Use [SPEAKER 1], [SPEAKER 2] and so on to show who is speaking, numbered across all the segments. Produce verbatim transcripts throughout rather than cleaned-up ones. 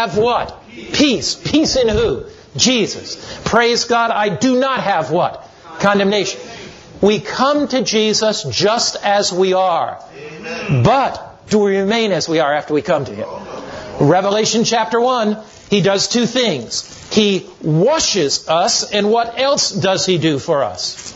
[SPEAKER 1] have what? Peace. Peace in who? Jesus. Praise God, I do not have what? Condemnation. We come to Jesus just as we are. But do we remain as we are after we come to Him? Revelation chapter one, He does two things. He washes us, and what else does He do for us?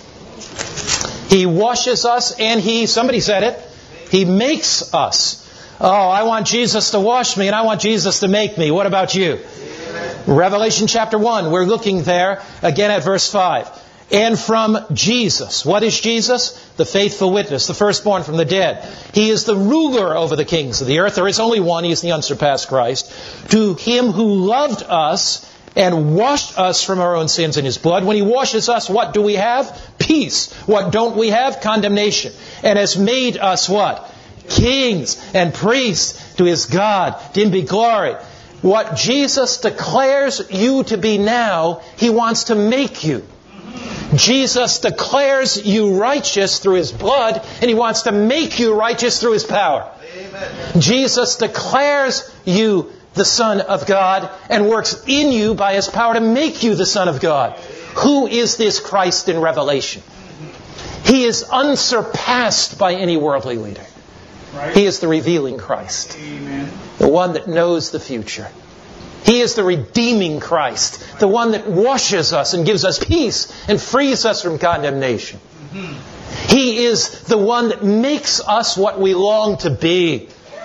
[SPEAKER 1] He washes us, and He, somebody said it, He makes us. Oh, I want Jesus to wash me, and I want Jesus to make me. What about you? Revelation chapter one, we're looking there again at verse five. And from Jesus. What is Jesus? The faithful witness, the firstborn from the dead. He is the ruler over the kings of the earth. There is only one. He is the unsurpassed Christ. To Him who loved us and washed us from our own sins in His blood. When He washes us, what do we have? Peace. What don't we have? Condemnation. And has made us what? Kings and priests to His God. To Him be glory. What Jesus declares you to be now, He wants to make you. Jesus declares you righteous through His blood, and He wants to make you righteous through His power. Amen. Jesus declares you the Son of God and works in you by His power to make you the Son of God. Who is this Christ in Revelation? He is unsurpassed by any worldly leader. He is the revealing Christ. Amen. The one that knows the future. He is the redeeming Christ, the one that washes us and gives us peace and frees us from condemnation. Mm-hmm. He is the one that makes us what we long to be.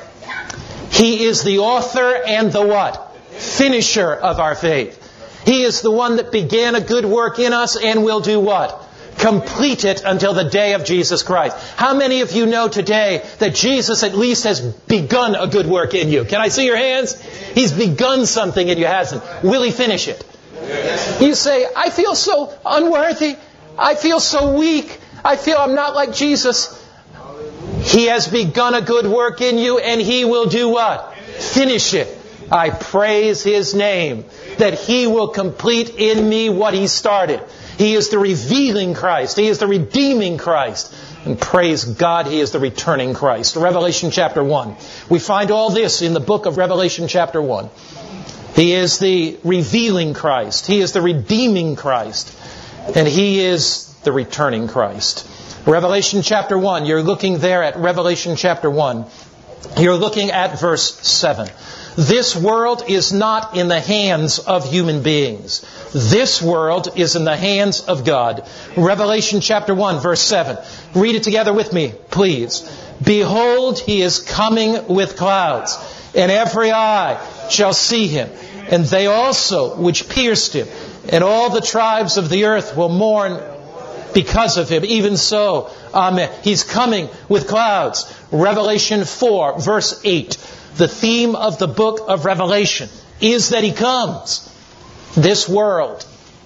[SPEAKER 1] He is the author and the what? Finisher of our faith. He is the one that began a good work in us and will do what? Complete it until the day of Jesus Christ. How many of you know today that Jesus at least has begun a good work in you? Can I see your hands? He's begun something in you, hasn't? Will He finish it? Yes. You say, I feel so unworthy. I feel so weak. I feel I'm not like Jesus. He has begun a good work in you, and He will do what? Finish it. I praise His name that He will complete in me what He started. He is the revealing Christ. He is the redeeming Christ. And praise God, He is the returning Christ. Revelation chapter one. We find all this in the book of Revelation chapter one. He is the revealing Christ. He is the redeeming Christ. And He is the returning Christ. Revelation chapter one. You're looking there at Revelation chapter one. You're looking at verse seven. This world is not in the hands of human beings. This world is in the hands of God. Revelation chapter one, verse seven. Read it together with me, please. Behold, He is coming with clouds, and every eye shall see Him, and they also which pierced Him, and all the tribes of the earth will mourn because of Him. Even so, amen. He's coming with clouds. Revelation four, verse eight. The theme of the book of Revelation is that He comes. This world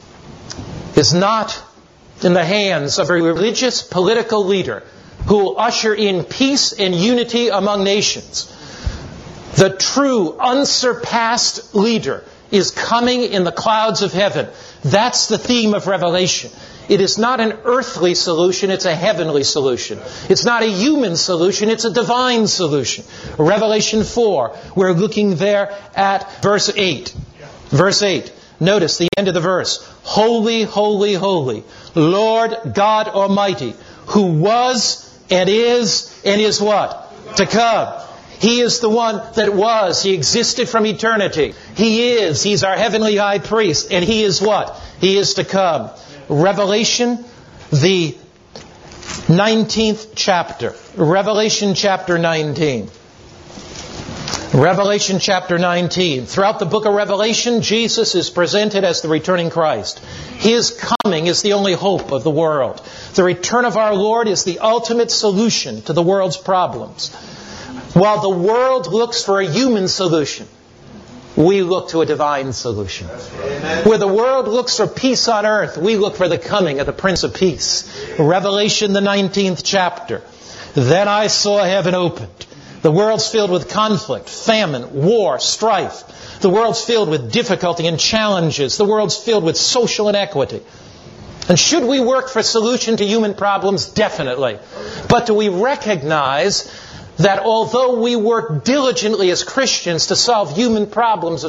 [SPEAKER 1] is not in the hands of a religious political leader who will usher in peace and unity among nations. The true, unsurpassed leader is coming in the clouds of heaven. That's the theme of Revelation. It is not an earthly solution, it's a heavenly solution. It's not a human solution, it's a divine solution. Revelation four, we're looking there at verse eight. Verse eight. Notice the end of the verse. Holy, holy, holy, Lord God Almighty, who was and is and is what? To come. He is the one that was. He existed from eternity. He is. He's our heavenly high priest. And He is what? He is to come. Revelation, the nineteenth chapter. Revelation chapter nineteen. Revelation chapter nineteen. Throughout the book of Revelation, Jesus is presented as the returning Christ. His coming is the only hope of the world. The return of our Lord is the ultimate solution to the world's problems. While the world looks for a human solution, we look to a divine solution. Amen. Where the world looks for peace on earth, we look for the coming of the Prince of Peace. Revelation, the nineteenth chapter. Then I saw heaven opened. The world's filled with conflict, famine, war, strife. The world's filled with difficulty and challenges. The world's filled with social inequity. And should we work for a solution to human problems? Definitely. But do we recognize that although we work diligently as Christians to solve human problems of